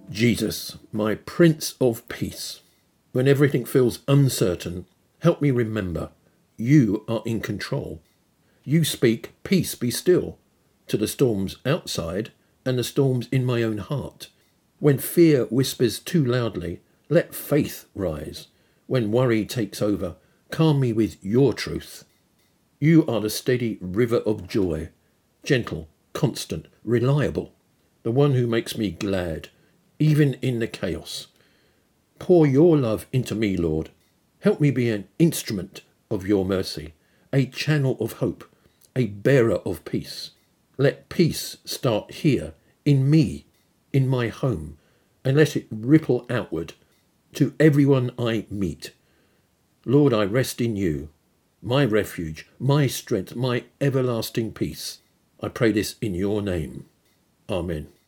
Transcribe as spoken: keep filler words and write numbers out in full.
Jesus, my Prince of Peace, when everything feels uncertain, help me remember you are in control. You speak, peace be still, to the storms outside and the storms in my own heart. When fear whispers too loudly, let faith rise. When worry takes over, calm me with your truth. You are the steady river of joy, gentle, constant, reliable, the one who makes me glad, even in the chaos. Pour your love into me, Lord. Help me be an instrument of your mercy, a channel of hope, a bearer of peace. Let peace start here, in me, in my home, and let it ripple outward to everyone I meet. Lord, I rest in you, my refuge, my strength, my everlasting peace. I pray this in your name. Amen.